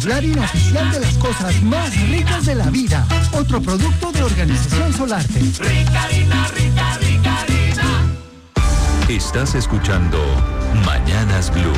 celular inoficial de las cosas más ricas de la vida. Otro producto de Organización Solarte. Rica harina, rica, rica harina. Estás escuchando Mañanas Blue.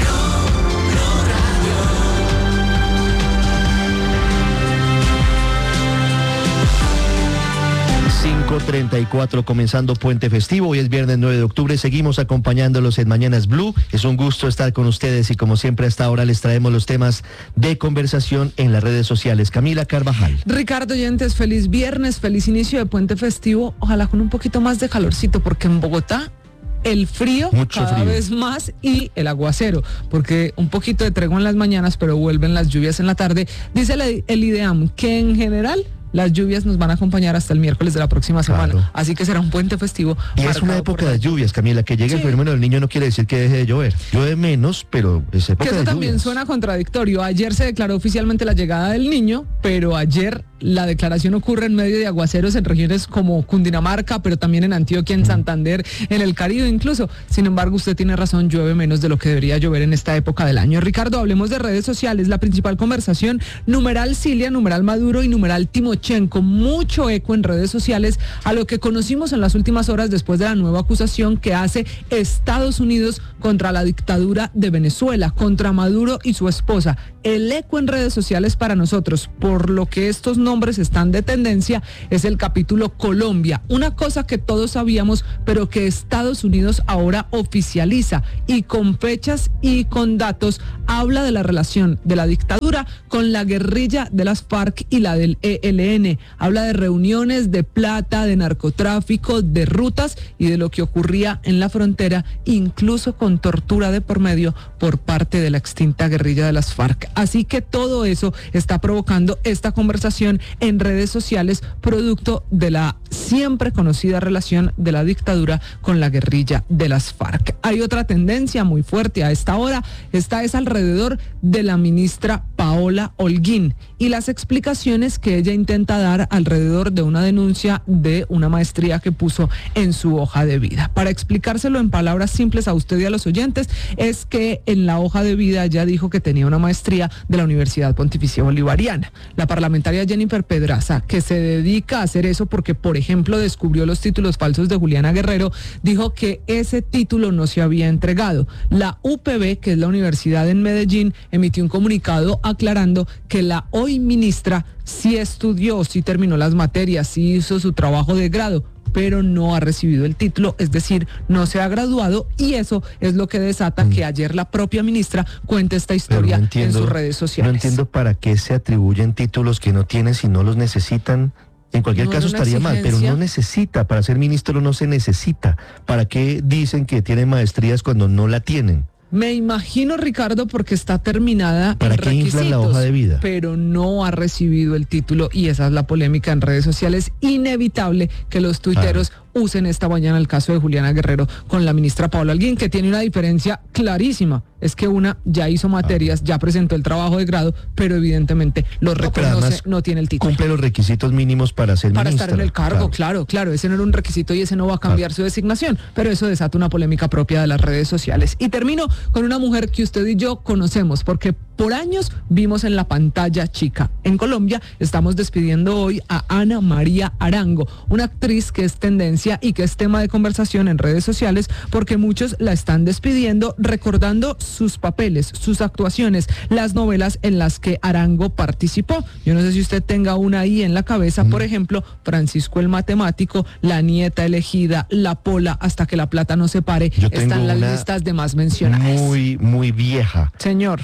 5:34, comenzando Puente Festivo. Hoy es viernes 9 de octubre. Seguimos acompañándolos en Mañanas Blue. Es un gusto estar con ustedes y como siempre hasta ahora les traemos los temas de conversación en las redes sociales. Camila Carvajal. Ricardo Oyentes, feliz viernes, feliz inicio de Puente Festivo. Ojalá con un poquito más de calorcito porque en Bogotá el frío cada vez más y el aguacero, porque un poquito de tregua en las mañanas, pero vuelven las lluvias en la tarde. Dice el IDEAM que en general las lluvias nos van a acompañar hasta el miércoles de la próxima semana. Claro. Así que será un puente festivo. Y es una época de lluvias, Camila. Que llegue el fenómeno del niño no quiere decir que deje de llover. Llueve menos, pero es época de lluvias. Que eso también suena contradictorio. Ayer se declaró oficialmente la llegada del niño, pero ayer la declaración ocurre en medio de aguaceros en regiones como Cundinamarca, pero también en Antioquia, en Santander, en el Caribe incluso. Sin embargo, usted tiene razón, llueve menos de lo que debería llover en esta época del año. Ricardo, hablemos de redes sociales. La principal conversación, numeral Cilia, numeral Maduro y numeral Timochenko. Mucho eco en redes sociales a lo que conocimos en las últimas horas después de la nueva acusación que hace Estados Unidos contra la dictadura de Venezuela, contra Maduro y su esposa. El eco en redes sociales para nosotros, por lo que estos nombres están de tendencia, es el capítulo Colombia. Una cosa que todos sabíamos, pero que Estados Unidos ahora oficializa y con fechas y con datos habla de la relación de la dictadura con la guerrilla de las FARC y la del ELN. Habla de reuniones, de plata, de narcotráfico, de rutas y de lo que ocurría en la frontera, incluso con tortura de por medio por parte de la extinta guerrilla de las FARC. Así que todo eso está provocando esta conversación en redes sociales, producto de la siempre conocida relación de la dictadura con la guerrilla de las FARC. Hay otra tendencia muy fuerte a esta hora, esta es alrededor de la ministra Paola Holguín y las explicaciones que ella intenta dar alrededor de una denuncia de una maestría que puso en su hoja de vida. Para explicárselo en palabras simples a usted y a los oyentes, es que en la hoja de vida ella dijo que tenía una maestría de la Universidad Pontificia Bolivariana. La parlamentaria Jennifer Pedraza, que se dedica a hacer eso porque, por ejemplo, descubrió los títulos falsos de Juliana Guerrero, dijo que ese título no se había entregado. La UPB, que es la universidad en Medellín, emitió un comunicado aclarando que la hoy ministra sí estudió, sí terminó las materias, sí hizo su trabajo de grado, pero no ha recibido el título, es decir, no se ha graduado, y eso es lo que desata que ayer la propia ministra cuente esta historia en sus redes sociales. No entiendo para qué se atribuyen títulos que no tienen si no los necesitan. En cualquier caso estaría mal, pero no necesita, para ser ministro no se necesita. ¿Para qué dicen que tienen maestrías cuando no la tienen? Me imagino, Ricardo, porque está terminada ¿para qué inflan la hoja de vida? Pero no ha recibido el título y esa es la polémica en redes sociales. Inevitable que los tuiteros usen esta mañana el caso de Juliana Guerrero con la ministra Paola Holguín, que tiene una diferencia clarísima. Es que una ya hizo materias, ya presentó el trabajo de grado, pero evidentemente lo reconoce, no tiene el título. Cumple los requisitos mínimos para ser ministra. Para estar en el cargo, claro. Ese no era un requisito y ese no va a cambiar su designación, pero eso desata una polémica propia de las redes sociales. Y termino con una mujer que usted y yo conocemos, porque por años vimos en la pantalla chica. En Colombia estamos despidiendo hoy a Ana María Arango, una actriz que es tendencia y que es tema de conversación en redes sociales porque muchos la están despidiendo recordando sus papeles, sus actuaciones, las novelas en las que Arango participó. Yo no sé si usted tenga una ahí en la cabeza, por ejemplo, Francisco el Matemático, La Nieta Elegida, La Pola, Hasta que la plata no se pare, están las listas de más mencionadas. Muy vieja. Señor.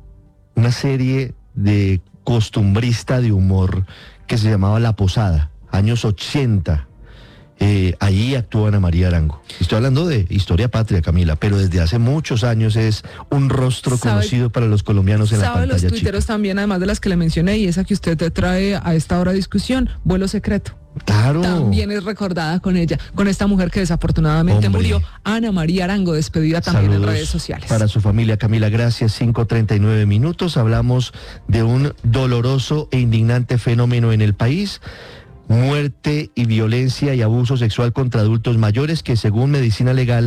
Una serie de costumbrista de humor que se llamaba La Posada, años 80. Allí actuó Ana María Arango. Estoy hablando de historia patria, Camila, pero desde hace muchos años es un rostro conocido para los colombianos en la pantalla chica. Los tuiteros también, además de las que le mencioné, y esa que usted te trae a esta hora de discusión, Vuelo Secreto. Claro. También es recordada con ella, con esta mujer que desafortunadamente murió, Ana María Arango, despedida también en redes sociales. Para su familia, Camila, gracias. 5:39 minutos. Hablamos de un doloroso e indignante fenómeno en el país. Muerte y violencia y abuso sexual contra adultos mayores que, según Medicina Legal,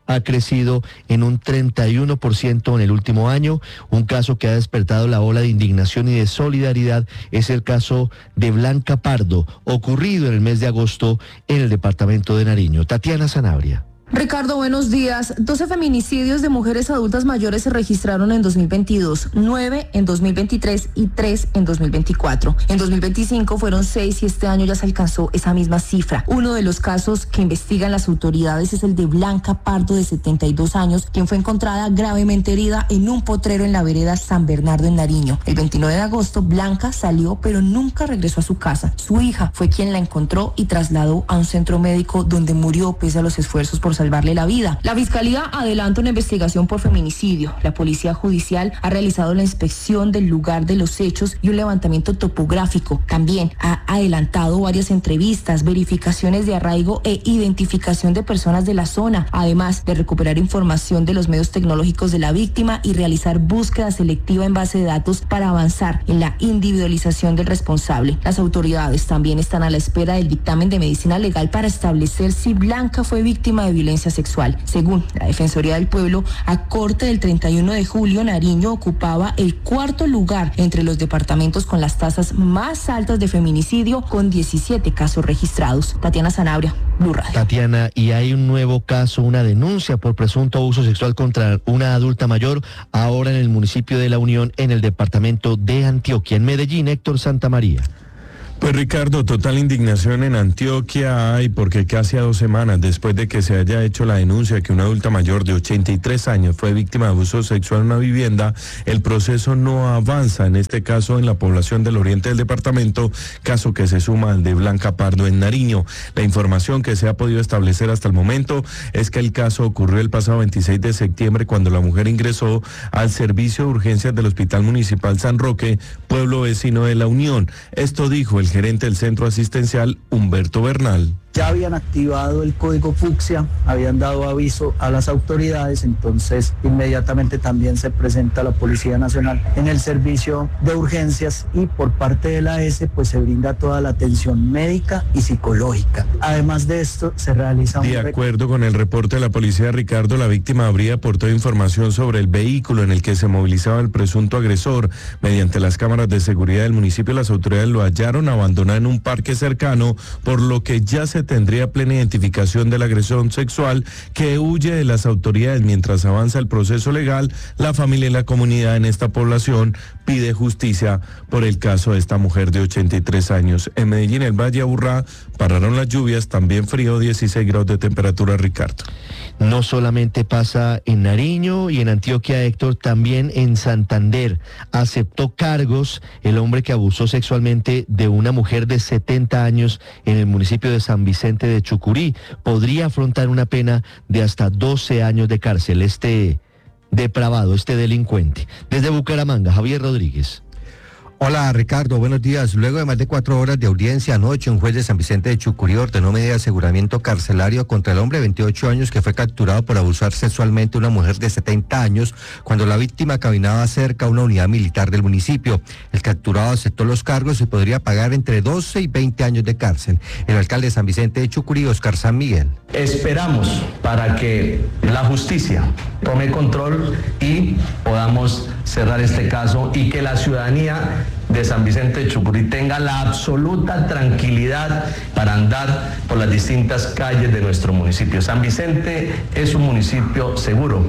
ha crecido en un 31% en el último año. Un caso que ha despertado la ola de indignación y de solidaridad es el caso de Blanca Pardo, ocurrido en el mes de agosto en el departamento de Nariño. Tatiana Sanabria. Ricardo, buenos días. 12 feminicidios de mujeres adultas mayores se registraron en 2022, 9 en 2023 y 3 en 2024. En 2025 fueron 6 y este año ya se alcanzó esa misma cifra. Uno de los casos que investigan las autoridades es el de Blanca Pardo, de 72 años, quien fue encontrada gravemente herida en un potrero en la vereda San Bernardo en Nariño. El 29 de agosto, Blanca salió, pero nunca regresó a su casa. Su hija fue quien la encontró y trasladó a un centro médico donde murió pese a los esfuerzos por salvarle la vida. La Fiscalía adelanta una investigación por feminicidio. La Policía Judicial ha realizado la inspección del lugar de los hechos y un levantamiento topográfico. También ha adelantado varias entrevistas, verificaciones de arraigo e identificación de personas de la zona, además de recuperar información de los medios tecnológicos de la víctima y realizar búsqueda selectiva en base de datos para avanzar en la individualización del responsable. Las autoridades también están a la espera del dictamen de medicina legal para establecer si Blanca fue víctima de violencia sexual. Según la Defensoría del Pueblo, a corte del 31 de julio, Nariño ocupaba el cuarto lugar entre los departamentos con las tasas más altas de feminicidio, con 17 casos registrados. Tatiana Sanabria, Blue Radio. Tatiana, y hay un nuevo caso, una denuncia por presunto abuso sexual contra una adulta mayor, ahora en el municipio de La Unión, en el departamento de Antioquia. En Medellín, Héctor Santamaría. Pues Ricardo, total indignación en Antioquia hay porque casi a 2 semanas después de que se haya hecho la denuncia que una adulta mayor de 83 años fue víctima de abuso sexual en una vivienda, el proceso no avanza, en este caso en la población del oriente del departamento, caso que se suma al de Blanca Pardo en Nariño. La información que se ha podido establecer hasta el momento es que el caso ocurrió el pasado 26 de septiembre cuando la mujer ingresó al servicio de urgencias del Hospital Municipal San Roque, pueblo vecino de La Unión. Esto dijo el gerente del centro asistencial, Humberto Bernal. Ya habían activado el código fucsia, habían dado aviso a las autoridades, entonces inmediatamente también se presenta la Policía Nacional en el servicio de urgencias y por parte de la AS pues se brinda toda la atención médica y psicológica. Además de esto se realiza De acuerdo con el reporte de la policía, Ricardo, la víctima habría aportado información sobre el vehículo en el que se movilizaba el presunto agresor. Mediante las cámaras de seguridad del municipio, las autoridades lo hallaron abandonado en un parque cercano, por lo que ya se tendría plena identificación de la agresión sexual que huye de las autoridades. Mientras avanza el proceso legal, la familia y la comunidad en esta población pide justicia por el caso de esta mujer de 83 años. En Medellín, el Valle Aburrá, pararon las lluvias, también frío, 16 grados de temperatura, Ricardo. No solamente pasa en Nariño y en Antioquia, Héctor, también en Santander. Aceptó cargos el hombre que abusó sexualmente de una mujer de 70 años en el municipio de San Vicente de Chucurí. Podría afrontar una pena de hasta 12 años de cárcel. Este depravado, este delincuente. Desde Bucaramanga, Javier Rodríguez. Hola Ricardo, buenos días. Luego de más de 4 horas de audiencia anoche, un juez de San Vicente de Chucurí ordenó medida de aseguramiento carcelario contra el hombre de 28 años que fue capturado por abusar sexualmente a una mujer de 70 años cuando la víctima caminaba cerca a una unidad militar del municipio. El capturado aceptó los cargos y podría pagar entre 12 y 20 años de cárcel. El alcalde de San Vicente de Chucurí, Oscar San Miguel. Esperamos para que la justicia tome control y podamos cerrar este caso y que la ciudadanía de San Vicente de Chucurí tenga la absoluta tranquilidad para andar por las distintas calles de nuestro municipio. San Vicente es un municipio seguro.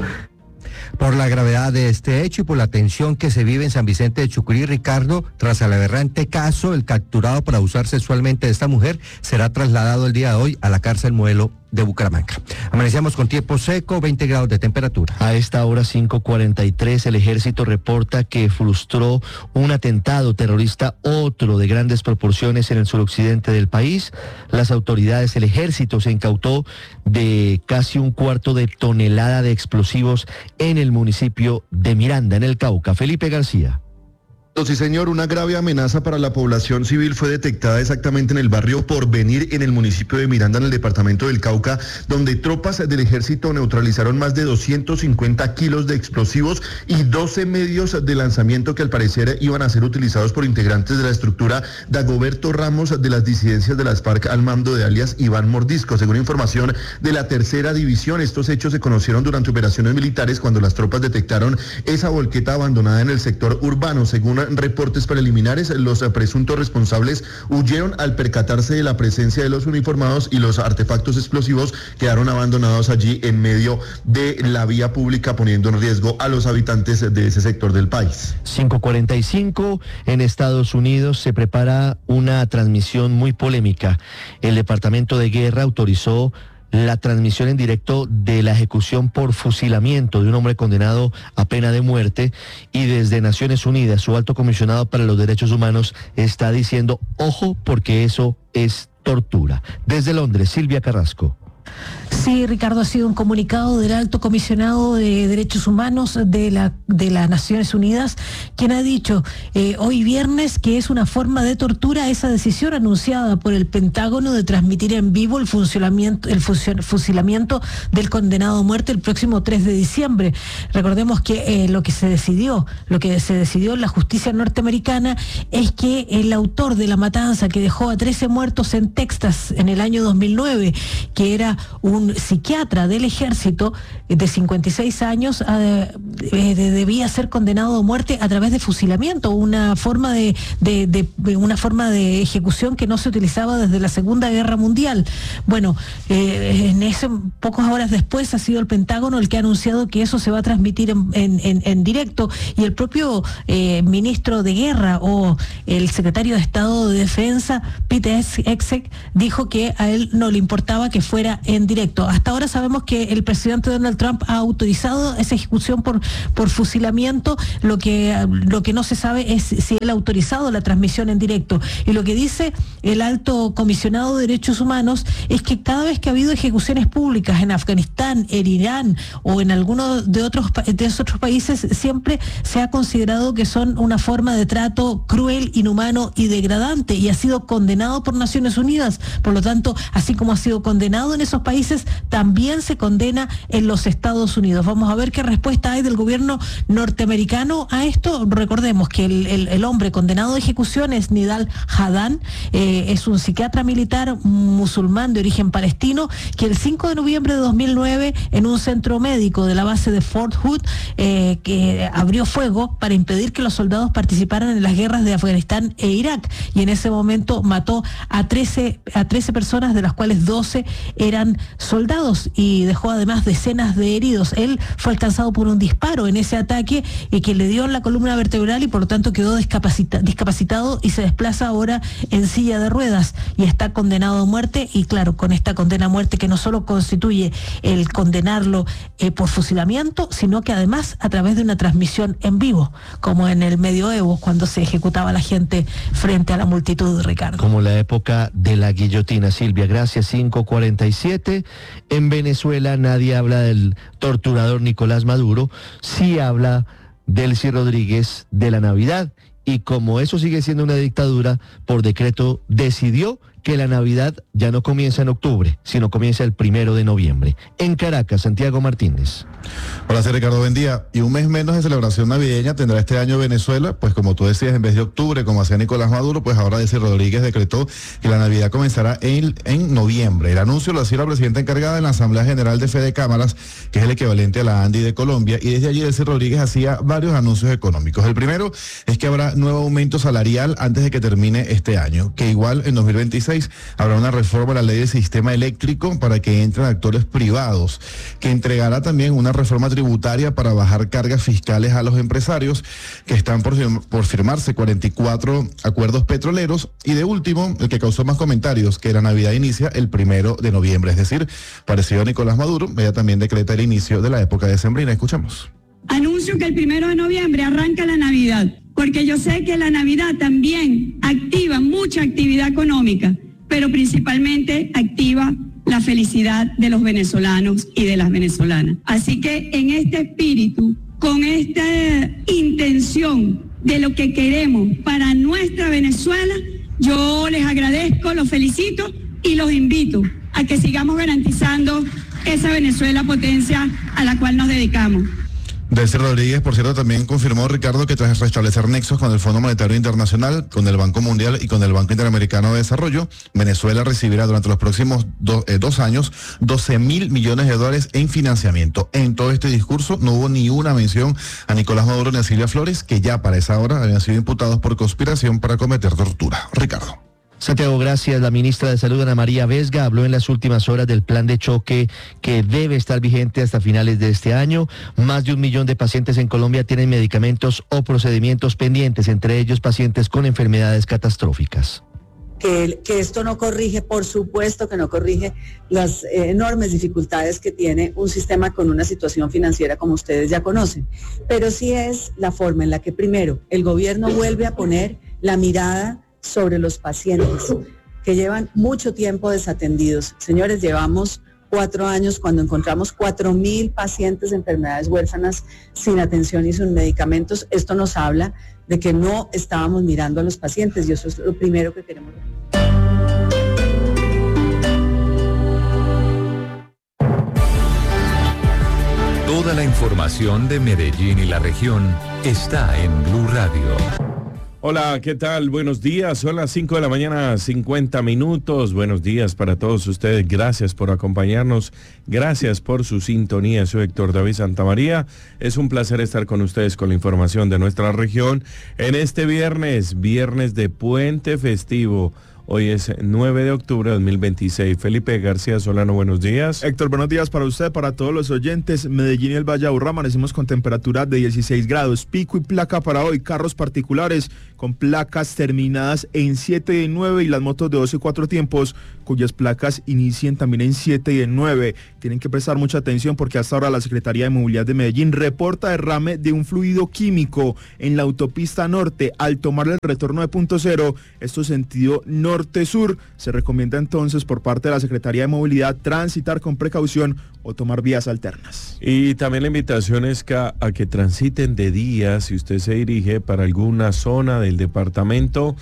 Por la gravedad de este hecho y por la tensión que se vive en San Vicente de Chucurí, Ricardo, tras el aberrante caso, el capturado por abusar sexualmente de esta mujer será trasladado el día de hoy a la cárcel modelo de Bucaramanga. Amanecemos con tiempo seco, 20 grados de temperatura. A esta hora 5:43, el ejército reporta que frustró un atentado terrorista, otro de grandes proporciones en el suroccidente del país. Las autoridades, el ejército se incautó de casi 1/4 de tonelada de explosivos en el municipio de Miranda, en el Cauca. Felipe García. Sí, señor, una grave amenaza para la población civil fue detectada exactamente en el barrio Porvenir, en el municipio de Miranda, en el departamento del Cauca, donde tropas del ejército neutralizaron más de 250 kilos de explosivos y 12 medios de lanzamiento que al parecer iban a ser utilizados por integrantes de la estructura Dagoberto Ramos de las disidencias de las FARC al mando de alias Iván Mordisco. Según información de la tercera división, estos hechos se conocieron durante operaciones militares cuando las tropas detectaron esa volqueta abandonada en el sector urbano. Según reportes preliminares, los presuntos responsables huyeron al percatarse de la presencia de los uniformados y los artefactos explosivos quedaron abandonados allí en medio de la vía pública, poniendo en riesgo a los habitantes de ese sector del país. 5:45, en Estados Unidos se prepara una transmisión muy polémica. El Departamento de Guerra autorizó la transmisión en directo de la ejecución por fusilamiento de un hombre condenado a pena de muerte, y desde Naciones Unidas su alto comisionado para los derechos humanos está diciendo ojo porque eso es tortura. Desde Londres, Silvia Carrasco. Sí, Ricardo, ha sido un comunicado del alto comisionado de derechos humanos de las Naciones Unidas, quien ha dicho hoy viernes que es una forma de tortura esa decisión anunciada por el Pentágono de transmitir en vivo el fusilamiento del condenado a muerte el próximo 3 de diciembre. Recordemos que lo que se decidió en la justicia norteamericana es que el autor de la matanza que dejó a 13 muertos en Texas en el año 2009, que era un psiquiatra del ejército de 56 años, debía ser condenado a muerte a través de fusilamiento, una forma de ejecución que no se utilizaba desde la Segunda Guerra Mundial. Bueno, pocas horas después ha sido el Pentágono el que ha anunciado que eso se va a transmitir en directo, y el propio ministro de Guerra o el secretario de Estado de Defensa, Pete Hegseth, dijo que a él no le importaba que fuera en directo. Hasta ahora sabemos que el presidente Donald Trump ha autorizado esa ejecución por fusilamiento. Lo que no se sabe es si él ha autorizado la transmisión en directo. Y lo que dice el alto comisionado de derechos humanos es que cada vez que ha habido ejecuciones públicas en Afganistán, en Irán o en algunos de esos otros países, siempre se ha considerado que son una forma de trato cruel, inhumano y degradante, y ha sido condenado por Naciones Unidas. Por lo tanto, así como ha sido condenado en esos países, también se condena en los Estados Unidos. Vamos a ver qué respuesta hay del gobierno norteamericano a esto. Recordemos que el hombre condenado de ejecución es Nidal Haddad, es un psiquiatra militar musulmán de origen palestino, que el 5 de noviembre de 2009, en un centro médico de la base de Fort Hood, que abrió fuego para impedir que los soldados participaran en las guerras de Afganistán e Irak, y en ese momento mató a 13 personas, de las cuales 12 eran soldados, y dejó además decenas de heridos. Él fue alcanzado por un disparo en ese ataque y que le dio en la columna vertebral, y por lo tanto quedó discapacitado y se desplaza ahora en silla de ruedas y está condenado a muerte. Y claro, con esta condena a muerte, que no solo constituye el condenarlo por fusilamiento, sino que además a través de una transmisión en vivo, como en el medioevo, cuando se ejecutaba a la gente frente a la multitud, Ricardo. Como la época de la guillotina. Silvia, gracias. 5:47. En Venezuela nadie habla del torturador Nicolás Maduro, sí habla Delcy Rodríguez de la Navidad, y como eso sigue siendo una dictadura, por decreto decidió que la Navidad ya no comienza en octubre, sino comienza el 1 de noviembre. En Caracas, Santiago Martínez. Hola, soy Ricardo, buen día. Y un mes menos de celebración navideña tendrá este año Venezuela, pues como tú decías, en vez de octubre, como hacía Nicolás Maduro, pues ahora Delcy Rodríguez decretó que la Navidad comenzará en noviembre. El anuncio lo hacía la presidenta encargada en la Asamblea General de Fede Cámaras, que es el equivalente a la ANDI de Colombia, y desde allí Delcy Rodríguez hacía varios anuncios económicos. El primero es que habrá nuevo aumento salarial antes de que termine este año, que igual en 2026 habrá una reforma a la ley del sistema eléctrico para que entren actores privados, que entregará también una reforma tributaria para bajar cargas fiscales a los empresarios, que están por firmarse 44 acuerdos petroleros, y de último, el que causó más comentarios, que la Navidad inicia el 1 de noviembre, es decir, parecido a Nicolás Maduro, ella también decreta el inicio de la época decembrina. Escuchamos. Anuncio que el 1 de noviembre arranca la Navidad, porque yo sé que la Navidad también activa mucha actividad económica, pero principalmente activa la felicidad de los venezolanos y de las venezolanas. Así que en este espíritu, con esta intención de lo que queremos para nuestra Venezuela, yo les agradezco, los felicito y los invito a que sigamos garantizando esa Venezuela potencia a la cual nos dedicamos. Delcy Rodríguez, por cierto, también confirmó, Ricardo, que tras restablecer nexos con el Fondo Monetario Internacional, con el Banco Mundial y con el Banco Interamericano de Desarrollo, Venezuela recibirá durante los próximos 2 años 12.000 millones de dólares en financiamiento. En todo este discurso no hubo ni una mención a Nicolás Maduro ni a Silvia Flores, que ya para esa hora habían sido imputados por conspiración para cometer tortura. Ricardo. Santiago, gracias. La ministra de Salud, Ana María Vesga, habló en las últimas horas del plan de choque que debe estar vigente hasta finales de este año. Más de 1 millón de pacientes en Colombia tienen medicamentos o procedimientos pendientes, entre ellos pacientes con enfermedades catastróficas. Que esto no corrige, por supuesto que no corrige las enormes dificultades que tiene un sistema con una situación financiera como ustedes ya conocen, pero sí es la forma en la que primero el gobierno vuelve a poner la mirada sobre los pacientes que llevan mucho tiempo desatendidos. Señores, llevamos 4 años cuando encontramos 4.000 pacientes de enfermedades huérfanas sin atención y sin medicamentos. Esto nos habla de que no estábamos mirando a los pacientes y eso es lo primero que queremos. Toda la información de Medellín y la región está en Blue Radio. Hola, ¿qué tal? Buenos días, son las 5 de la mañana, 50 minutos. Buenos días para todos ustedes, gracias por acompañarnos, gracias por su sintonía. Soy Héctor David Santamaría, es un placer estar con ustedes con la información de nuestra región en este viernes de puente festivo. Hoy es 9 de octubre de 2026. Felipe García Solano, buenos días. Héctor, buenos días para usted, para todos los oyentes. Medellín y el Valle de Aburrá amanecimos con temperatura de 16 grados. Pico y placa para hoy, carros particulares con placas terminadas en 7 y en 9 y las motos de 2 y 4 tiempos cuyas placas inicien también en 7 y en 9. Tienen que prestar mucha atención porque hasta ahora la Secretaría de Movilidad de Medellín reporta derrame de un fluido químico en la autopista norte al tomar el retorno de punto cero, esto sentido norte-sur. Se recomienda entonces por parte de la Secretaría de Movilidad transitar con precaución o tomar vías alternas. Y también la invitación es a que transiten de día si usted se dirige para alguna zona del departamento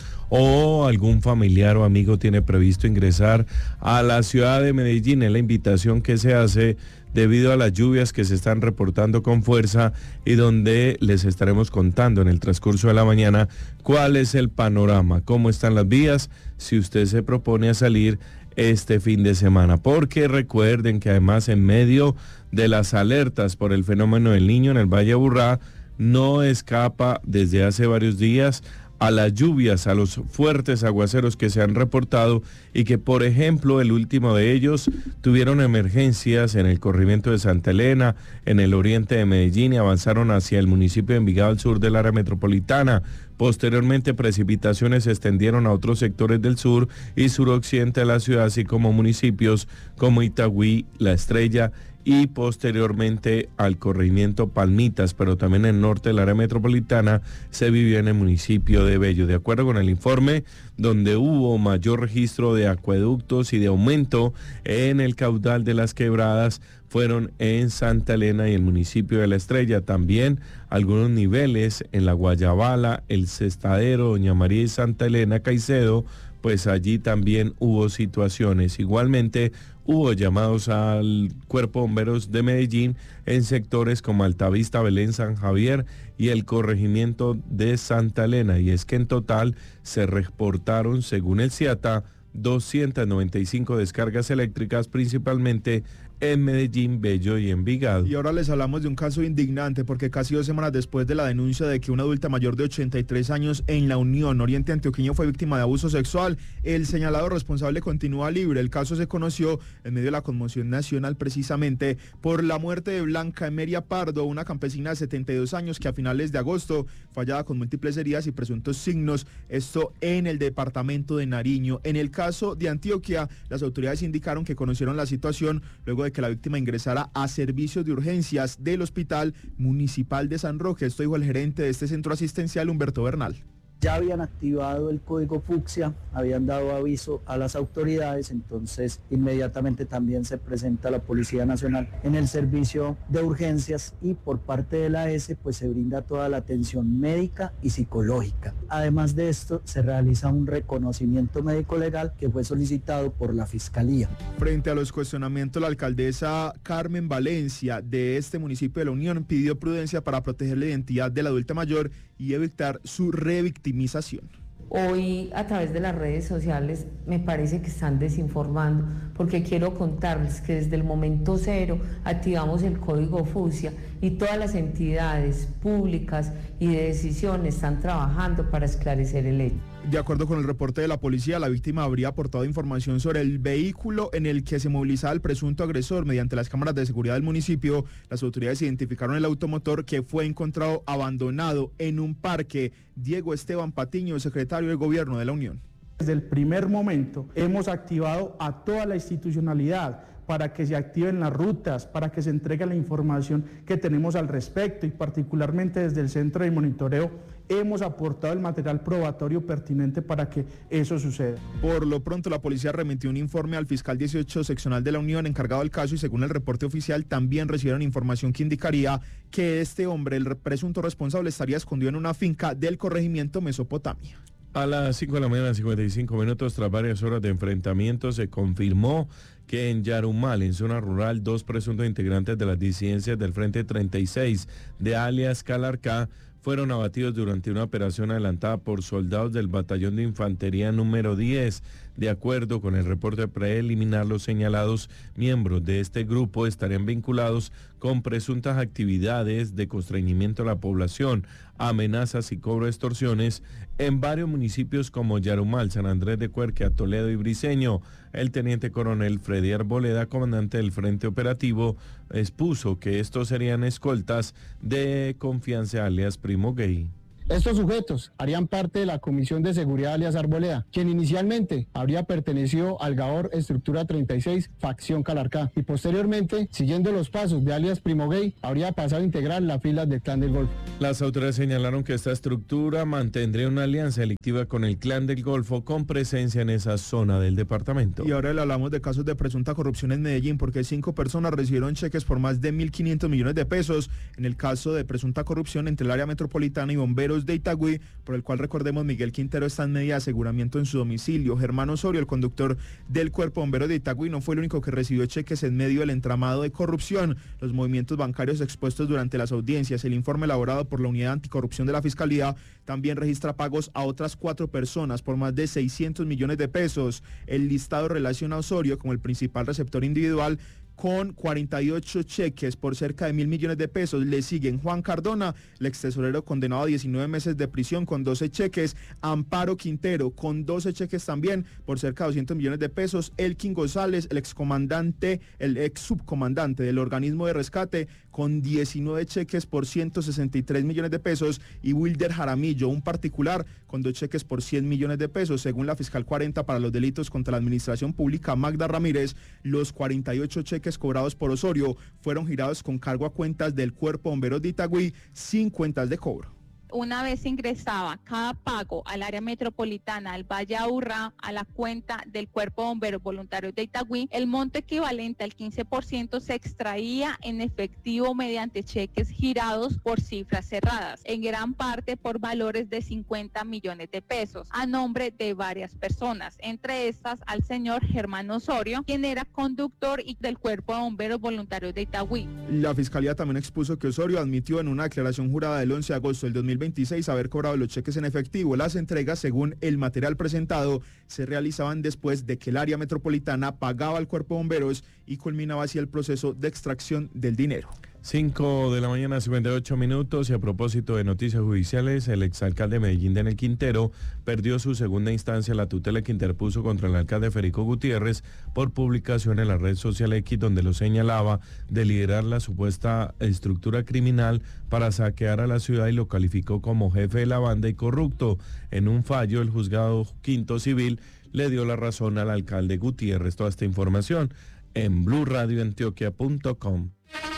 o algún familiar o amigo tiene previsto ingresar a la ciudad de Medellín. Es la invitación que se hace debido a las lluvias que se están reportando con fuerza y donde les estaremos contando en el transcurso de la mañana cuál es el panorama, cómo están las vías, si usted se propone a salir este fin de semana, porque recuerden que además en medio de las alertas por el fenómeno del Niño en el Valle de Aburrá, no escapa desde hace varios días a las lluvias, a los fuertes aguaceros que se han reportado y que, por ejemplo, el último de ellos tuvieron emergencias en el corrimiento de Santa Elena, en el oriente de Medellín y avanzaron hacia el municipio de Envigado al sur del área metropolitana. Posteriormente, precipitaciones se extendieron a otros sectores del sur y suroccidente de la ciudad, así como municipios como Itagüí, La Estrella y posteriormente al corregimiento Palmitas, pero también en el norte del área metropolitana se vivió en el municipio de Bello. De acuerdo con el informe, donde hubo mayor registro de acueductos y de aumento en el caudal de las quebradas fueron en Santa Elena y el municipio de La Estrella. También algunos niveles en La Guayabala, El Cestadero, Doña María y Santa Elena, Caicedo, pues allí también hubo situaciones. Igualmente hubo llamados al Cuerpo de Bomberos de Medellín en sectores como Altavista, Belén, San Javier y el corregimiento de Santa Elena. Y es que en total se reportaron, según el CIATA, 295 descargas eléctricas, principalmente en Medellín, Bello y Envigado. Y ahora les hablamos de un caso indignante porque casi 2 semanas después de la denuncia de que una adulta mayor de 83 años en La Unión, Oriente Antioqueño, fue víctima de abuso sexual, el señalado responsable continúa libre. El caso se conoció en medio de la conmoción nacional precisamente por la muerte de Blanca Emeria Pardo, una campesina de 72 años que a finales de agosto fallaba con múltiples heridas y presuntos signos, esto en el departamento de Nariño. En el caso de Antioquia, las autoridades indicaron que conocieron la situación luego de que la víctima ingresara a servicios de urgencias del Hospital Municipal de San Roque. Esto dijo el gerente de este centro asistencial, Humberto Bernal. Ya habían activado el código fucsia, habían dado aviso a las autoridades, entonces inmediatamente también se presenta a la Policía Nacional en el servicio de urgencias y por parte de la AES pues se brinda toda la atención médica y psicológica. Además de esto se realiza un reconocimiento médico legal que fue solicitado por la Fiscalía. Frente a los cuestionamientos, la alcaldesa Carmen Valencia de este municipio de La Unión pidió prudencia para proteger la identidad de la adulta mayor y evitar su revictimización. Hoy a través de las redes sociales me parece que están desinformando, porque quiero contarles que desde el momento cero activamos el código fucsia y todas las entidades públicas y de decisión están trabajando para esclarecer el hecho. De acuerdo con el reporte de la policía, la víctima habría aportado información sobre el vehículo en el que se movilizaba el presunto agresor. Mediante las cámaras de seguridad del municipio, las autoridades identificaron el automotor que fue encontrado abandonado en un parque. Diego Esteban Patiño, secretario de Gobierno de La Unión. Desde el primer momento hemos activado a toda la institucionalidad para que se activen las rutas, para que se entregue la información que tenemos al respecto y particularmente desde el centro de monitoreo hemos aportado el material probatorio pertinente para que eso suceda. Por lo pronto, la policía remitió un informe al fiscal 18 seccional de La Unión encargado del caso y según el reporte oficial también recibieron información que indicaría que este hombre, el presunto responsable, estaría escondido en una finca del corregimiento Mesopotamia. A las 5 de la mañana, 55 minutos, tras varias horas de enfrentamiento, se confirmó que en Yarumal, en zona rural, 2 presuntos integrantes de las disidencias del Frente 36 de alias Calarcá fueron abatidos durante una operación adelantada por soldados del Batallón de Infantería número 10. De acuerdo con el reporte preliminar, los señalados miembros de este grupo estarían vinculados con presuntas actividades de constreñimiento a la población, amenazas y cobro de extorsiones en varios municipios como Yarumal, San Andrés de Cuerquia, Toledo y Briceño. El teniente coronel Freddy Arboleda, comandante del Frente Operativo, expuso que estos serían escoltas de confianza alias Primo Gay. Estos sujetos harían parte de la Comisión de Seguridad alias Arboleda, quien inicialmente habría pertenecido al GAOR Estructura 36, facción Calarcá, y posteriormente, siguiendo los pasos de alias Primo Gay, habría pasado a integrar las filas del Clan del Golfo. Las autoridades señalaron que esta estructura mantendría una alianza delictiva con el Clan del Golfo con presencia en esa zona del departamento. Y ahora le hablamos de casos de presunta corrupción en Medellín, porque 5 personas recibieron cheques por más de 1.500 millones de pesos en el caso de presunta corrupción entre el área metropolitana y bomberos de Itagüí, por el cual, recordemos, Miguel Quintero está en medida de aseguramiento en su domicilio. Germán Osorio, el conductor del Cuerpo Bombero de Itagüí, no fue el único que recibió cheques en medio del entramado de corrupción. Los movimientos bancarios expuestos durante las audiencias, el informe elaborado por la Unidad Anticorrupción de la Fiscalía también registra pagos a otras 4 personas por más de 600 millones de pesos. El listado relaciona a Osorio como el principal receptor individual con 48 cheques por cerca de 1.000 millones de pesos. Le siguen Juan Cardona, el extesorero condenado a 19 meses de prisión con 12 cheques, Amparo Quintero con 12 cheques también por cerca de 200 millones de pesos, Elkin González, el ex subcomandante del organismo de rescate con 19 cheques por 163 millones de pesos y Wilder Jaramillo, un particular, con 2 cheques por 100 millones de pesos. Según la fiscal 40 para los delitos contra la administración pública, Magda Ramírez, los 48 cheques cobrados por Osorio fueron girados con cargo a cuentas del Cuerpo Bomberos de Itagüí sin cuentas de cobro. Una vez ingresaba cada pago al área metropolitana, al Valle Aburrá, a la cuenta del Cuerpo de Bomberos Voluntarios de Itagüí, el monto equivalente al 15% se extraía en efectivo mediante cheques girados por cifras cerradas, en gran parte por valores de 50 millones de pesos, a nombre de varias personas, entre estas al señor Germán Osorio, quien era conductor y del Cuerpo de Bomberos Voluntarios de Itagüí. La Fiscalía también expuso que Osorio admitió en una declaración jurada del 11 de agosto del 2026 haber cobrado los cheques en efectivo. Las entregas, según el material presentado, se realizaban después de que el área metropolitana pagaba al Cuerpo de Bomberos y culminaba así el proceso de extracción del dinero. 5 de la mañana, 58 minutos, y a propósito de noticias judiciales, el exalcalde de Medellín, Daniel Quintero, perdió su segunda instancia, la tutela que interpuso contra el alcalde Federico Gutiérrez por publicación en la red social X, donde lo señalaba de liderar la supuesta estructura criminal para saquear a la ciudad y lo calificó como jefe de la banda y corrupto. En un fallo, el juzgado quinto civil le dio la razón al alcalde Gutiérrez. Toda esta información en BluRadioAntioquia.com.